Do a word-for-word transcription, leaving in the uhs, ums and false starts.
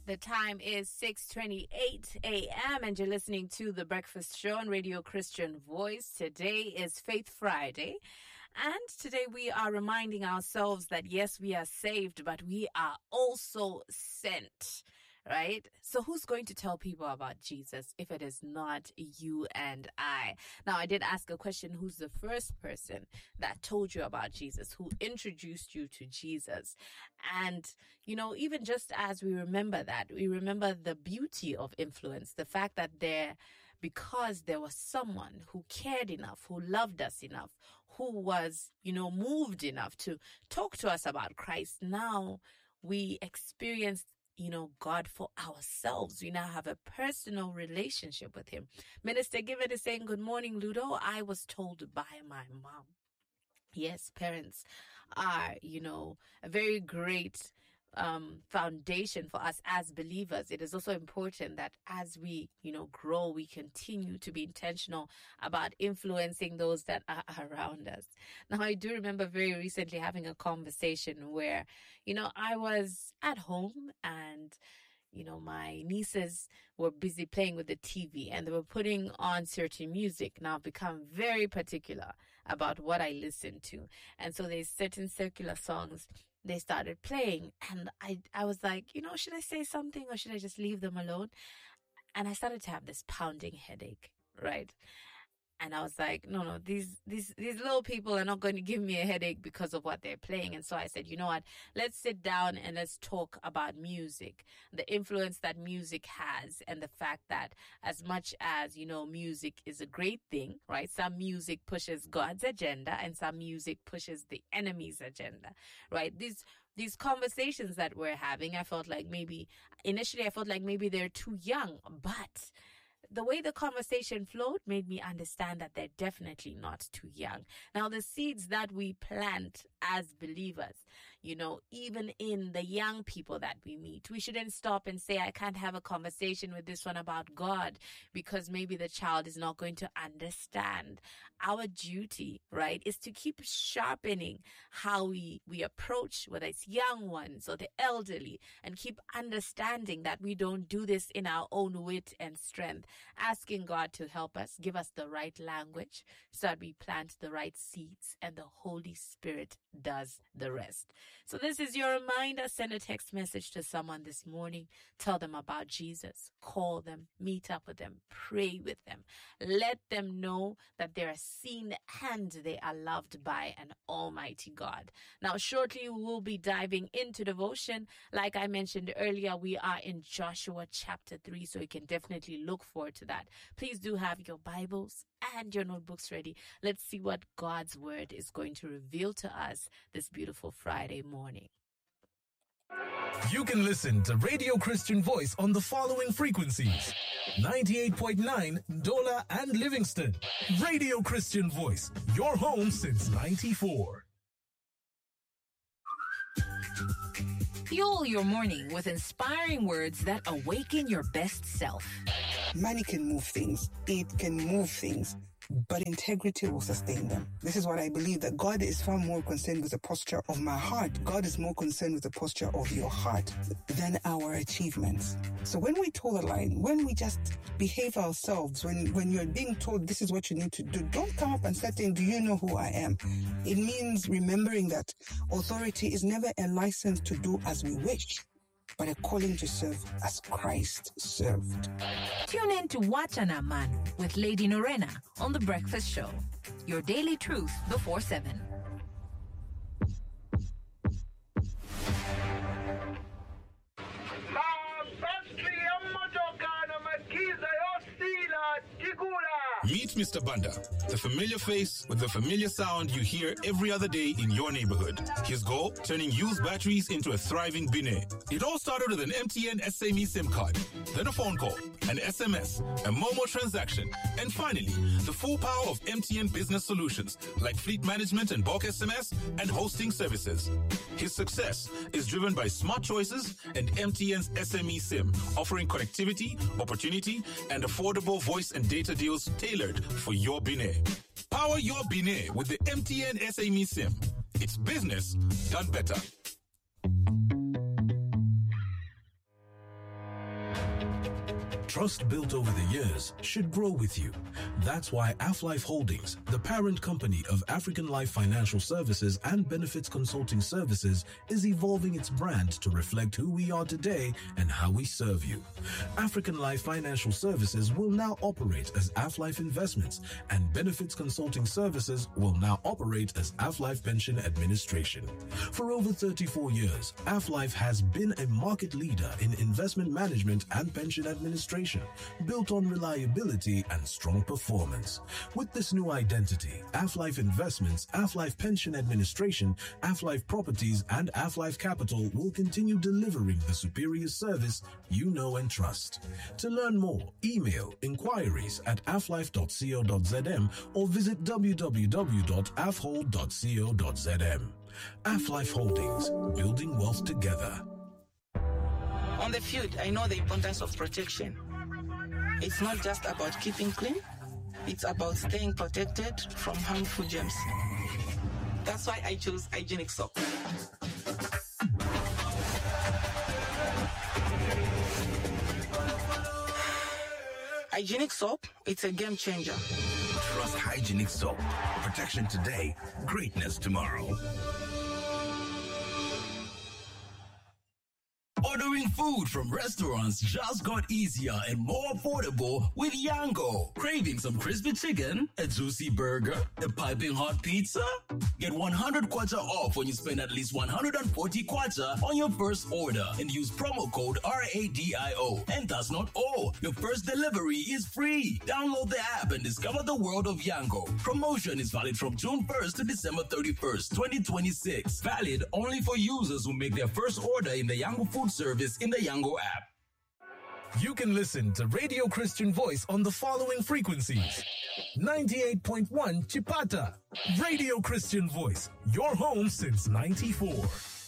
The time is six twenty-eight a.m. and you're listening to The Breakfast Show on Radio Christian Voice. Today is Faith Friday, and today we are reminding ourselves that yes, we are saved, but we are also sent. Right? So who's going to tell people about Jesus if it is not you and I? Now, I did ask a question, who's the first person that told you about Jesus, who introduced you to Jesus? And, you know, even just as we remember that, we remember the beauty of influence, the fact that there, because there was someone who cared enough, who loved us enough, who was, you know, moved enough to talk to us about Christ. Now we experienced you know, God for ourselves. We now have a personal relationship with him. Minister Given is saying, good morning, Ludo. I was told by my mom. Yes, parents are, you know, a very great um, foundation for us as believers. It is also important that as we, you know, grow, we continue to be intentional about influencing those that are around us. Now, I do remember very recently having a conversation where, you know, I was at home and you know, my nieces were busy playing with the T V and they were putting on certain music. Now I've become very particular about what I listen to. And so there's certain secular songs they started playing. And I, I was like, you know, should I say something or should I just leave them alone? And I started to have this pounding headache, right? And I was like, no, no, these, these, these little people are not going to give me a headache because of what they're playing. And so I said, you know what, let's sit down and let's talk about music, the influence that music has, and the fact that as much as, you know, music is a great thing, right? Some music pushes God's agenda and some music pushes the enemy's agenda, right? These, these conversations that we're having, I felt like maybe, initially I felt like maybe they're too young, but the way the conversation flowed made me understand that they're definitely not too young. Now, the seeds that we plant as believers, you know, even in the young people that we meet, we shouldn't stop and say, I can't have a conversation with this one about God because maybe the child is not going to understand. Our duty, right, is to keep sharpening how we, we approach, whether it's young ones or the elderly, and keep understanding that we don't do this in our own wit and strength. Asking God to help us, give us the right language so that we plant the right seeds and the Holy Spirit does the rest. So this is your reminder. Send a text message to someone this morning. Tell them about Jesus. Call them, meet up with them, pray with them. Let them know that they are seen and they are loved by an almighty God. Now, shortly we will be diving into devotion. Like I mentioned earlier, we are in Joshua chapter three, so you can definitely look forward to that. Please do have your Bibles and your notebooks ready. Let's see what God's word is going to reveal to us this beautiful Friday morning. You can listen to Radio Christian Voice on the following frequencies: ninety-eight point nine Dola and Livingston. Radio Christian Voice, your home since ninety-four. Fuel your morning with inspiring words that awaken your best self. Money can move things. It can move things. But integrity will sustain them. This is what I believe, that God is far more concerned with the posture of my heart. God is more concerned with the posture of your heart than our achievements. So when we toe the line, when we just behave ourselves, when, when you're being told this is what you need to do, don't come up and start saying, do you know who I am? It means remembering that authority is never a license to do as we wish, but a calling to serve as Christ served. Tune in to Wachana Man with Lady Norena on The Breakfast Show. Your daily truth before seven. Meet Mister Banda, the familiar face with the familiar sound you hear every other day in your neighborhood. His goal, turning used batteries into a thriving bine. It all started with an M T N S M E SIM card, then a phone call, an S M S, a Momo transaction, and finally, the full power of M T N business solutions like fleet management and bulk S M S and hosting services. His success is driven by smart choices and M T N's S M E SIM, offering connectivity, opportunity, and affordable voice and data deals tailored for your bine. Power your bine with the M T N S M E SIM. It's business done better. Trust built over the years should grow with you. That's why AfLife Holdings, the parent company of African Life Financial Services and Benefits Consulting Services, is evolving its brand to reflect who we are today and how we serve you. African Life Financial Services will now operate as AfLife Investments, and Benefits Consulting Services will now operate as AfLife Pension Administration. For over thirty-four years, AfLife has been a market leader in investment management and pension administration, built on reliability and strong performance. With this new identity, AfLife Investments, AfLife Pension Administration, AfLife Properties, and AfLife Capital will continue delivering the superior service you know and trust. To learn more, email inquiries at aflife dot co dot z m or visit w w w dot a f hold dot co dot z m. AfLife Holdings, building wealth together. On the field, I know the importance of protection. It's not just about keeping clean, it's about staying protected from harmful germs. That's why I chose hygienic soap. Hygienic soap, it's a game changer. Trust hygienic soap. Protection today, greatness tomorrow. Ordering food from restaurants just got easier and more affordable with Yango. Craving some crispy chicken, a juicy burger, a piping hot pizza? Get one hundred kwacha off when you spend at least one hundred forty kwacha on your first order and use promo code R A D I O. And that's not all. Your first delivery is free. Download the app and discover the world of Yango. Promotion is valid from June first to December thirty-first, twenty twenty-six. Valid only for users who make their first order in the Yango food service in the Yango app. You can listen to Radio Christian Voice on the following frequencies. ninety-eight point one Chipata. Radio Christian Voice, your home since ninety-four.